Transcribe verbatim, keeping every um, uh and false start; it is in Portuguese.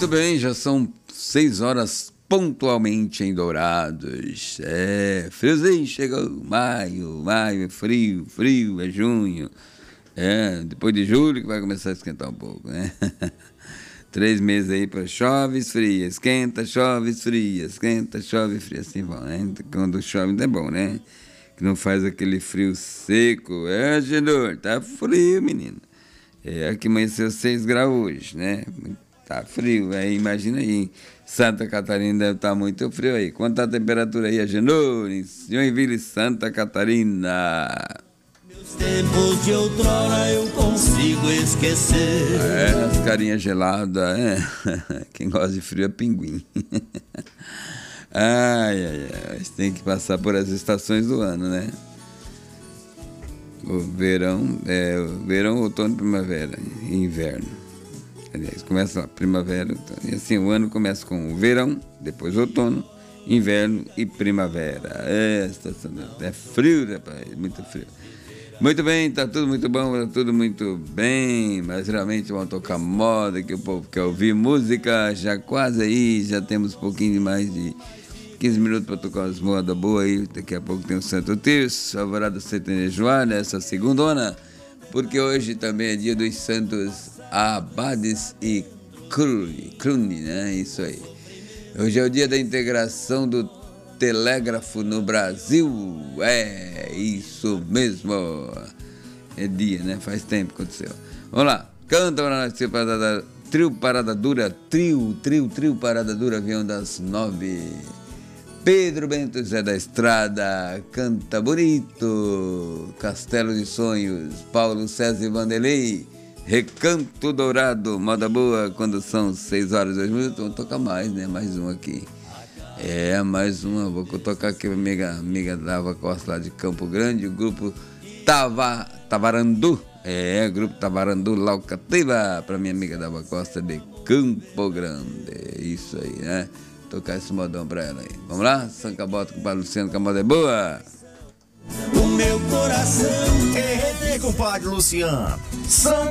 Muito bem, já são seis horas pontualmente em Dourados. É, friozinho chegou, maio, maio é frio, frio é junho. É, depois de julho que vai começar a esquentar um pouco, né? Três meses aí para chove, esfria, esquenta, chove, esfria, esquenta, chove, esfria, assim vão, né? Quando chove não é bom, né? Que não faz aquele frio seco. É, Genor, tá frio, menino. É, aqui amanheceu seis graus hoje, né? Tá frio, aí imagina aí, em Santa Catarina deve estar muito frio aí. Quanto tá a temperatura aí, Genor, em Joinville, Santa Catarina? Meus tempos de outrora eu consigo esquecer. É, as carinhas geladas, é. Quem gosta de frio é pinguim. Ai, ai, ai, tem que passar por as estações do ano, né? O verão, é, o verão, outono, primavera e inverno. Aliás, começa a primavera, e assim o ano começa com o verão, depois outono, inverno e primavera. É, estação, é frio, rapaz, muito frio. Muito bem, tá tudo muito bom, tá tudo muito bem, mas realmente vamos tocar moda, que o povo quer ouvir música, já quase aí, já temos um pouquinho de mais de quinze minutos para tocar umas modas boas aí, daqui a pouco tem o Santo Terço, Alvorada Sertanejoar, nessa segundona, porque hoje também é dia dos santos Abades e Cluny, Cluny, né, isso aí. Hoje é o dia da integração do telégrafo no Brasil, é isso mesmo, é dia, né, faz tempo que aconteceu. Vamos lá, canta para nós, parada, trio Parada Dura, trio, trio, trio Parada Dura, avião das nove. Pedro Bento Zé da Estrada, Canta Bonito, Castelo de Sonhos, Paulo César e Vanderlei, Recanto Dourado, moda boa, quando são seis horas e dois minutos, vamos tocar mais, né, mais um aqui. É, mais uma, vou tocar aqui a amiga, amiga Dava Costa lá de Campo Grande, o grupo Tava, Tavarandu, é, grupo Tavarandu Laucativa, para minha amiga Dava Costa de Campo Grande, é isso aí, né? Tocar esse modão pra ela aí. Vamos lá? Sanca Bota com o Padre Luciano, que a moda é boa. O meu coração é compadre Luciano. São